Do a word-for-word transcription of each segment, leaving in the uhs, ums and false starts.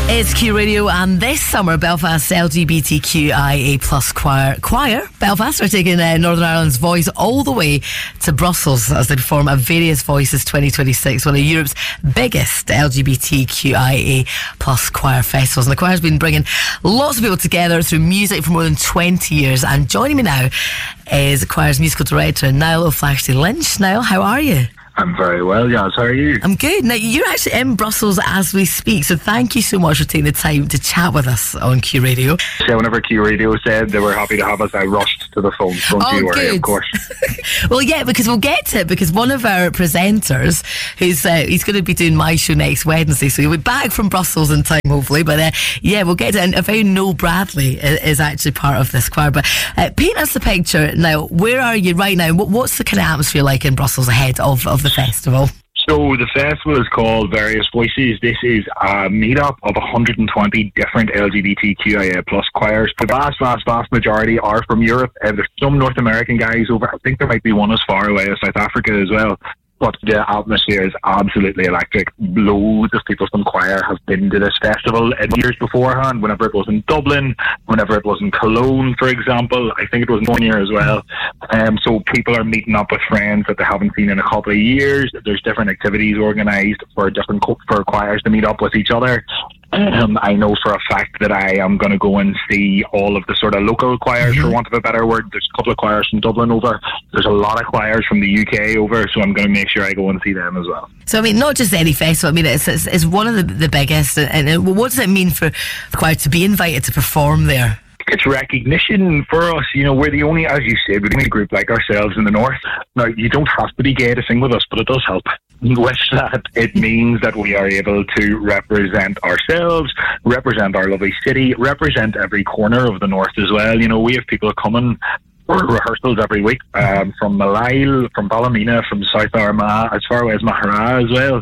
It's Q Radio, and this summer Belfast's L G B T Q I A plus choir, choir Belfast are taking uh, Northern Ireland's voice all the way to Brussels as they perform at Various Voices twenty twenty-six, one of Europe's biggest L G B T Q I A plus choir festivals. And the choir's been bringing lots of people together through music for more than twenty years. And joining me now is the choir's musical director, Niall O'Flaherty Lynch. Niall, how are you? I'm very well, Yaz. How are you? I'm good. Now, you're actually in Brussels as we speak, so thank you so much for taking the time to chat with us on Q Radio. Yeah, whenever Q Radio said they were happy to have us, I rushed to the phone. Don't oh, you worry, good. Of course. Well, yeah, because we'll get to it, because one of our presenters, who's uh, he's going to be doing my show next Wednesday, so he'll be back from Brussels in time, hopefully. But uh, yeah, we'll get to it. And I found Noel Bradley is, is actually part of this choir. But uh, paint us the picture now. Where are you right now? What, what's the kind of atmosphere like in Brussels ahead of, of the festival? So the festival is called Various Voices. This is a meetup of one hundred twenty different L G B T Q I A plus choirs. The vast, vast, vast majority are from Europe. Uh, there's some North American guys over. I think there might be one as far away as South Africa as well. But the atmosphere is absolutely electric. Loads of people from choir have been to this festival in years beforehand, whenever it was in Dublin, whenever it was in Cologne, for example. I think it was one year as well. Um, so people are meeting up with friends that they haven't seen in a couple of years. There's different activities organised for different co- for choirs to meet up with each other. Um, I know for a fact that I am going to go and see all of the sort of local choirs, mm-hmm. for want of a better word. There's a couple of choirs from Dublin over. There's a lot of choirs from the U K over, so I'm going to make sure I go and see them as well. So, I mean, not just any festival. I mean, it's it's, it's one of the, the biggest. And, and what does it mean for the choir to be invited to perform there? It's recognition for us. You know, we're the only, as you said, we're the only group like ourselves in the north. Now, you don't have to be gay to sing with us, but it does help. With that, it means that we are able to represent ourselves, represent our lovely city, represent every corner of the north as well. You know, we have people coming for rehearsals every week, um, from Malyle, from Ballymena, from South Armagh, as far away as Mahara as well.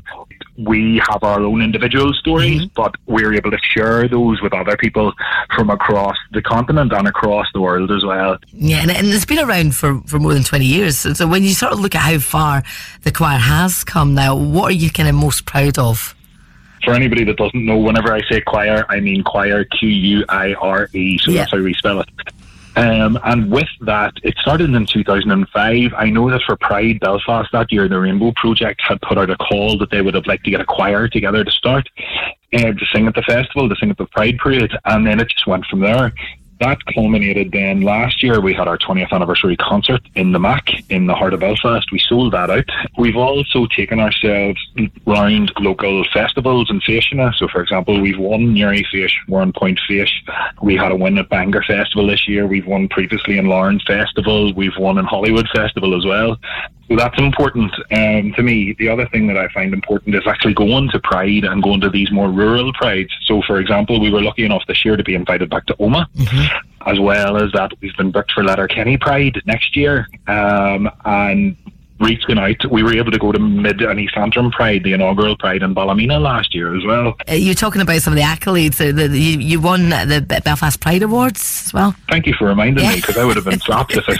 We have our own individual stories, mm-hmm. but we're able to share those with other people from across the continent and across the world as well. Yeah, and, and it's been around for, for more than twenty years. So, so when you sort of look at how far the choir has come now, what are you kind of most proud of? For anybody that doesn't know, whenever I say choir, I mean choir, Q U I R E, so yeah. That's how we spell it. Um, and with that, it started in two thousand five. I know that for Pride Belfast that year, the Rainbow Project had put out a call that they would have liked to get a choir together to start, uh, to sing at the festival, to sing at the Pride Parade, and then it just went from there. That culminated then last year. We had our twentieth anniversary concert in the Mac in the heart of Belfast. We sold that out. We've also taken ourselves round local festivals and Fashionah. So, for example, we've won Newry Fash, Warren Point Fash. We had a win at Bangor Festival this year. We've won previously in Lauren Festival. We've won in Hollywood Festival as well. So that's important um, to me. The other thing that I find important is actually going to Pride and going to these more rural Prides. So, for example, we were lucky enough this year to be invited back to Omagh, mm-hmm. as well as that we've been booked for Letterkenny Pride next year. Um, and reaching out, we were able to go to Mid and East Antrim Pride, the inaugural Pride in Ballymena last year as well. Uh, you're talking about some of the accolades. Uh, the, the, you, you won the Belfast Pride Awards as well. Thank you for reminding yeah. me, because I would have been slapped if I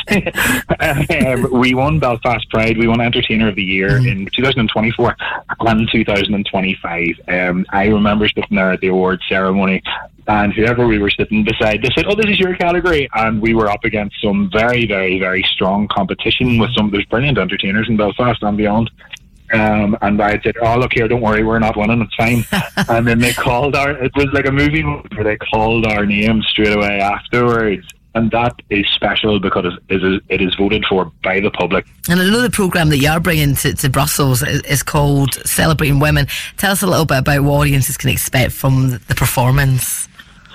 forgot. um, we won Belfast Pride. We won Entertainer of the Year mm. in two thousand twenty-four and two thousand twenty-five. Um, I remember sitting there at the awards ceremony, and whoever we were sitting beside, they said, "Oh, this is your category." And we were up against some very, very, very strong competition with some, there's brilliant entertainers in Belfast and beyond. Um, and I said, "Oh, look here, don't worry, we're not winning, it's fine." And then they called our, it was like a movie where they called our names straight away afterwards. And that is special because it is, it is voted for by the public. And I know the programme that you are bringing to, to Brussels is, is called Celebrating Women. Tell us a little bit about what audiences can expect from the performance.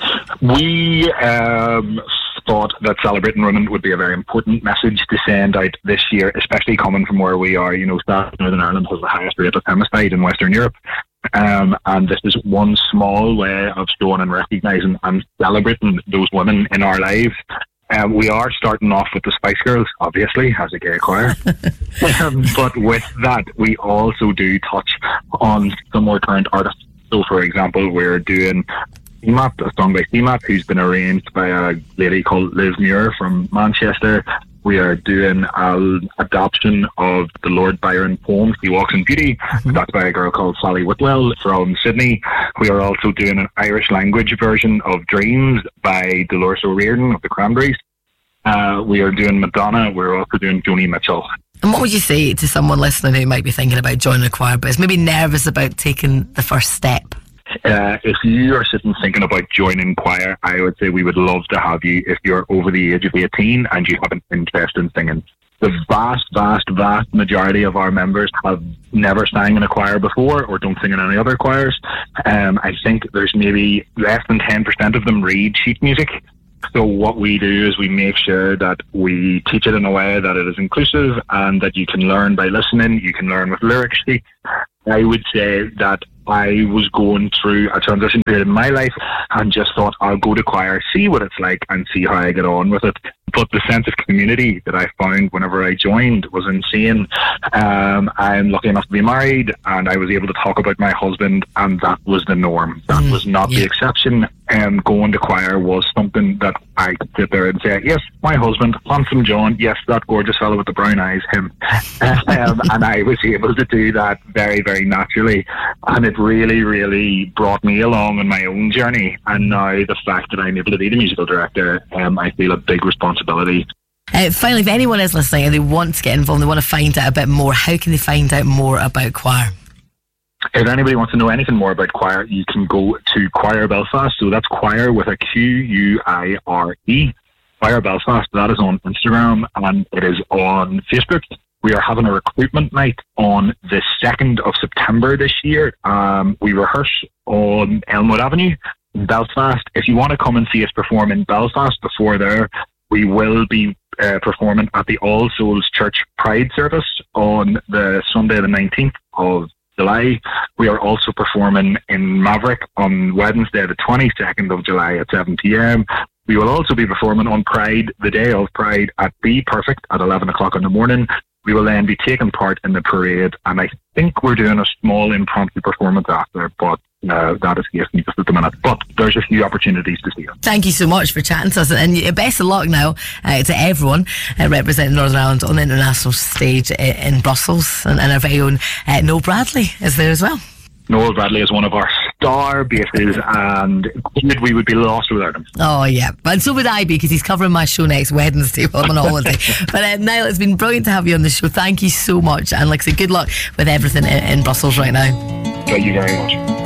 We um, thought that Celebrating Women would be a very important message to send out this year, especially coming from where we are. You know, Northern Ireland has the highest rate of femicide in Western Europe. Um, and this is one small way of showing and recognising and celebrating those women in our lives. Um, we are starting off with the Spice Girls, obviously, as a gay choir. um, but with that, we also do touch on some more current artists. So, for example, we're doing C M A P, a song by C M A P, who's been arranged by a lady called Liv Muir from Manchester. We are doing an adaptation of the Lord Byron poem, He Walks in Beauty. Mm-hmm. That's by a girl called Sally Whitwell from Sydney. We are also doing an Irish language version of Dreams by Dolores O'Riordan of the Cranberries. Uh, we are doing Madonna. We're also doing Joni Mitchell. And what would you say to someone listening who might be thinking about joining a choir but is maybe nervous about taking the first step? Uh, if you are sitting thinking about joining choir, I would say we would love to have you if you're over the age of eighteen and you have an interest in singing. The vast, vast, vast majority of our members have never sang in a choir before or don't sing in any other choirs. Um, I think there's maybe less than ten percent of them read sheet music. So what we do is we make sure that we teach it in a way that it is inclusive and that you can learn by listening, you can learn with lyric sheet. I would say that I was going through a transition period in my life and just thought I'll go to choir, see what it's like and see how I get on with it. But the sense of community that I found whenever I joined was insane. Um, I'm lucky enough to be married and I was able to talk about my husband, and that was the norm. That mm, was not yeah. the exception. Um, going to choir was something that I could sit there and say, yes, my husband, Handsome John, yes, that gorgeous fellow with the brown eyes, him. um, and I was able to do that very, very naturally. And it really, really brought me along on my own journey. And now the fact that I'm able to be the musical director, um, I feel a big responsibility. Uh, finally, if anyone is listening and they want to get involved, they want to find out a bit more, how can they find out more about choir? If anybody wants to know anything more about choir, you can go to Choir Belfast. So that's choir with a Q U I R E. Choir Belfast. That is on Instagram and it is on Facebook. We are having a recruitment night on the second of September this year. Um, we rehearse on Elmwood Avenue in Belfast. If you want to come and see us perform in Belfast before there, we will be uh, performing at the All Souls Church Pride service on the Sunday the nineteenth of July. We are also performing in Maverick on Wednesday the twenty-second of July at seven p.m. We will also be performing on Pride, the day of Pride, at Be Perfect at eleven o'clock in the morning. We will then be taking part in the parade, and I think we're doing a small impromptu performance after, but uh, that is yes, just at the minute. But there's a few opportunities to see us. Thank you so much for chatting to us, and best of luck now uh, to everyone uh, representing Northern Ireland on the international stage uh, in Brussels, and, and our very own uh, Noel Bradley is there as well. Noel Bradley is one of our star bases, and we would be lost without him. Oh, yeah. And so would I be, because he's covering my show next Wednesday while I'm on holiday. But uh, Niall, it's been brilliant to have you on the show. Thank you so much. And like I say, good luck with everything in, in Brussels right now. Thank you very much.